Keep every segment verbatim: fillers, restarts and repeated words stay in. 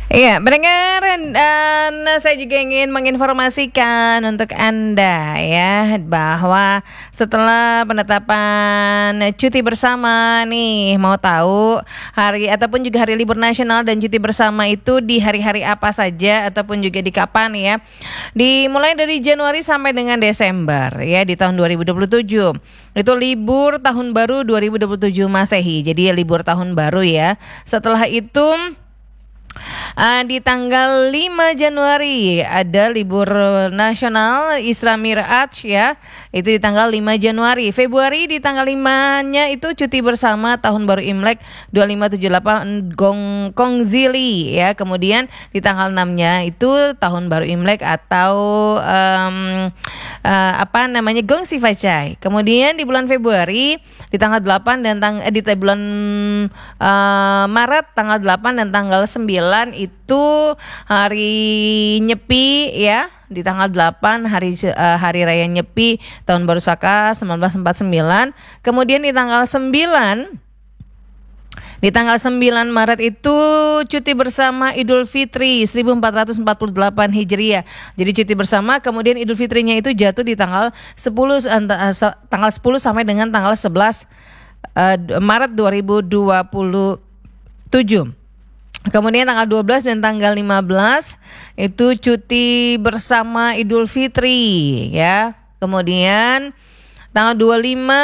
Iya, mendengar dan saya juga ingin menginformasikan untuk Anda ya bahwa setelah penetapan cuti bersama nih, mau tahu hari ataupun juga hari libur nasional dan cuti bersama itu di hari-hari apa saja ataupun juga di kapan ya. Dimulai dari Januari sampai dengan Desember ya di tahun dua ribu dua puluh tujuh. Itu libur tahun baru dua ribu dua puluh tujuh Masehi. Jadi libur tahun baru ya. Setelah itu Uh, di tanggal lima Januari ada libur nasional Isra Miraj ya. Itu di tanggal lima Januari. Februari di tanggal lima-nya itu cuti bersama tahun baru Imlek dua lima tujuh delapan Gong Kongzili ya. Kemudian di tanggal enam-nya itu tahun baru Imlek atau um, uh, apa namanya Gong Sifacai. Kemudian di bulan Februari di tanggal delapan dan tang eh, di bulan uh, Maret tanggal delapan dan tanggal sembilan itu hari Nyepi ya, di tanggal delapan hari uh, hari raya Nyepi tahun baru Saka seribu sembilan ratus empat puluh sembilan. Kemudian di tanggal sembilan di tanggal sembilan Maret itu cuti bersama Idul Fitri seribu empat ratus empat puluh delapan Hijriah. Jadi cuti bersama, kemudian Idul Fitrinya itu jatuh di tanggal sepuluh tanggal sepuluh sampai dengan tanggal sebelas uh, Maret dua ribu dua puluh tujuh. Kemudian tanggal dua belas dan tanggal lima belas itu cuti bersama Idul Fitri ya. Kemudian tanggal dua puluh lima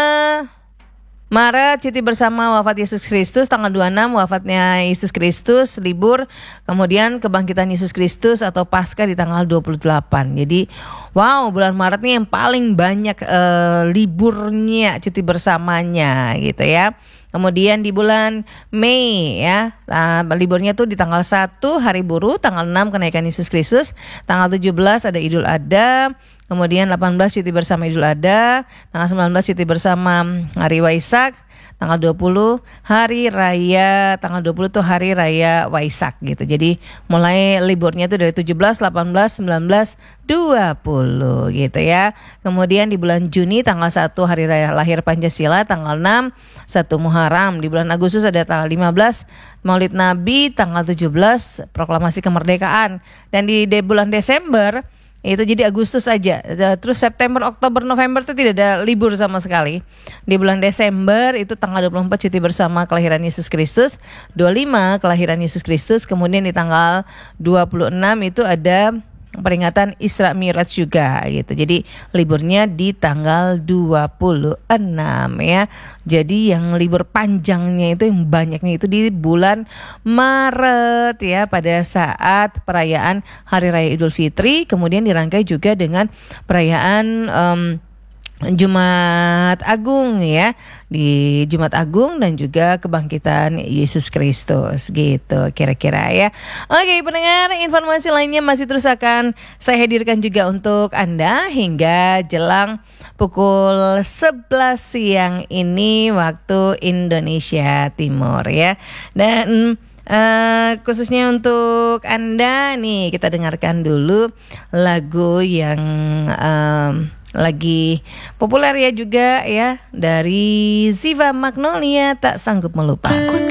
Maret cuti bersama wafat Yesus Kristus, tanggal dua puluh enam wafatnya Yesus Kristus, libur. Kemudian kebangkitan Yesus Kristus atau Paskah di tanggal dua puluh delapan. Jadi wow, bulan Maret nih yang paling banyak uh, liburnya, cuti bersamanya gitu ya. Kemudian di bulan Mei ya, uh, liburnya tuh di tanggal satu hari buruh, tanggal enam kenaikan Yesus Kristus, tanggal tujuh belas ada Idul Adha, kemudian delapan belas cuti bersama Idul Adha, tanggal sembilan belas cuti bersama hari Waisak, tanggal dua puluh hari raya, tanggal dua puluh tuh hari raya Waisak gitu. Jadi mulai liburnya tuh dari tujuh belas, delapan belas, sembilan belas, dua puluh gitu ya. Kemudian di bulan Juni tanggal satu hari raya lahir Pancasila, tanggal enam satu Muharram. Di bulan Agustus ada tanggal lima belas Maulid Nabi, tanggal tujuh belas proklamasi kemerdekaan. Dan di, di bulan Desember itu jadi Agustus aja. Terus September, Oktober, November itu tidak ada libur sama sekali. Di bulan Desember itu tanggal dua puluh empat cuti bersama kelahiran Yesus Kristus, dua puluh lima kelahiran Yesus Kristus. Kemudian di tanggal dua puluh enam itu ada peringatan Isra Miraj juga gitu. Jadi liburnya di tanggal dua puluh enam ya. Jadi yang libur panjangnya itu yang banyaknya itu di bulan Maret ya, pada saat perayaan Hari Raya Idul Fitri, kemudian dirangkai juga dengan perayaan um, Jumat Agung ya, di Jumat Agung dan juga kebangkitan Yesus Kristus gitu kira-kira ya. Oke pendengar, informasi lainnya masih terus akan saya hadirkan juga untuk Anda hingga jelang pukul sebelas siang ini waktu Indonesia Timur ya. Dan Uh, khususnya untuk Anda nih, kita dengarkan dulu lagu yang um, lagi populer ya juga ya, dari Ziva Magnolia, Tak Sanggup Melupakan.